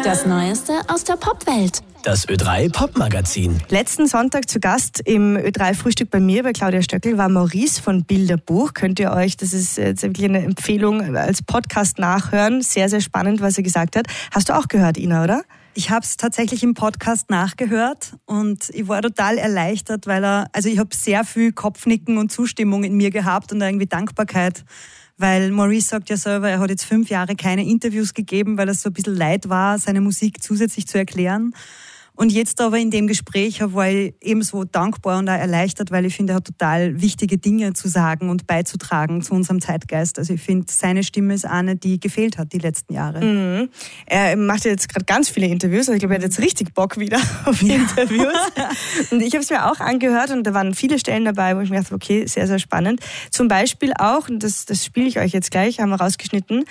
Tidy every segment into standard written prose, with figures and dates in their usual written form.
Das Neueste aus der Popwelt. Das Ö3 Popmagazin. Letzten Sonntag zu Gast im Ö3 Frühstück bei mir, bei Claudia Stöckl, war Maurice von Bilderbuch. Könnt ihr euch, das ist jetzt wirklich eine Empfehlung, als Podcast nachhören. Sehr, sehr spannend, was er gesagt hat. Hast du auch gehört, Ina, oder? Ich habe es tatsächlich im Podcast nachgehört und ich war total erleichtert, weil ich habe sehr viel Kopfnicken und Zustimmung in mir gehabt und irgendwie Dankbarkeit, weil Maurice sagt ja selber, er hat jetzt 5 Jahre keine Interviews gegeben, weil es so ein bisschen leid war, seine Musik zusätzlich zu erklären. Und jetzt aber in dem Gespräch war ich ebenso dankbar und auch erleichtert, weil ich finde, er hat total wichtige Dinge zu sagen und beizutragen zu unserem Zeitgeist. Also ich finde, seine Stimme ist eine, die gefehlt hat die letzten Jahre. Mhm. Er macht jetzt gerade ganz viele Interviews. Also ich glaube, er hat jetzt richtig Bock wieder auf Interviews. Und ich habe es mir auch angehört und da waren viele Stellen dabei, wo ich mir dachte, okay, sehr, sehr spannend. Zum Beispiel auch, und das spiele ich euch jetzt gleich, haben wir rausgeschnitten,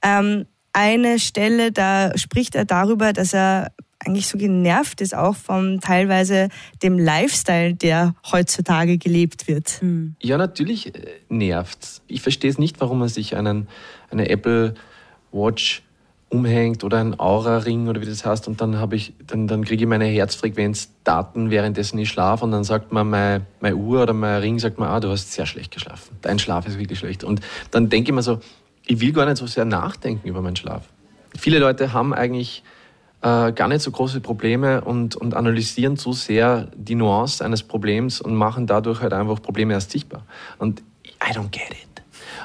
eine Stelle, da spricht er darüber, dass er eigentlich so genervt ist auch vom teilweise dem Lifestyle, der heutzutage gelebt wird. Ja, natürlich nervt's. Ich verstehe es nicht, warum man sich eine Apple Watch umhängt oder einen Aura-Ring oder wie das heißt und dann kriege ich meine Herzfrequenzdaten, währenddessen ich schlafe und dann sagt man, meine Uhr oder mein Ring sagt mir, du hast sehr schlecht geschlafen. Dein Schlaf ist wirklich schlecht. Und dann denke ich mir so, ich will gar nicht so sehr nachdenken über meinen Schlaf. Viele Leute haben eigentlich gar nicht so große Probleme und analysieren zu sehr die Nuance eines Problems und machen dadurch halt einfach Probleme erst sichtbar. Und I don't get it.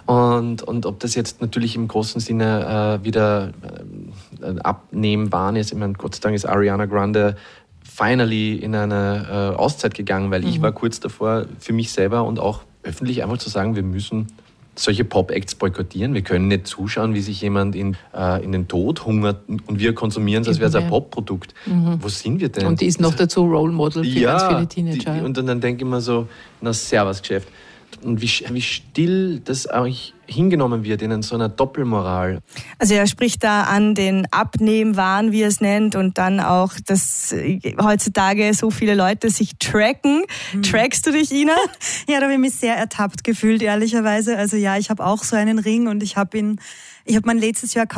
Und ob das jetzt natürlich im großen Sinne wieder Abnehmwahn ist, ich meine, Gott sei Dank ist Ariana Grande finally in eine Auszeit gegangen, weil ich war kurz davor, für mich selber und auch öffentlich einfach zu sagen, wir müssen solche Pop-Acts boykottieren. Wir können nicht zuschauen, wie sich jemand in den Tod hungert und wir konsumieren es, als wäre es ein Pop-Produkt. Wo sind wir denn? Und die ist noch dazu Role Model für ganz viele Teenager. Und dann denke ich mir so, na servus Geschäft. Und wie still das eigentlich hingenommen wird in so einer Doppelmoral. Also er spricht da an den Abnehmwahn, wie er es nennt, und dann auch, dass heutzutage so viele Leute sich tracken. Trackst du dich, Ina? Ja, da habe ich mich sehr ertappt gefühlt, ehrlicherweise. Also ja, ich habe auch so einen Ring und ich habe mein letztes Jahr